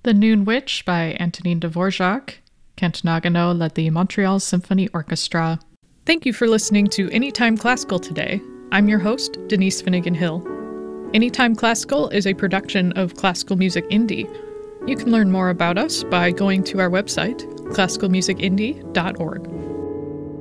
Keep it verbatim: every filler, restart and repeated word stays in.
The Noon Witch by Antonin Dvorak. Kent Nagano led the Montreal Symphony Orchestra. Thank you for listening to Anytime Classical today. I'm your host, Denise Finnegan Hill. Anytime Classical is a production of Classical Music Indie. You can learn more about us by going to our website, classical music indie dot org.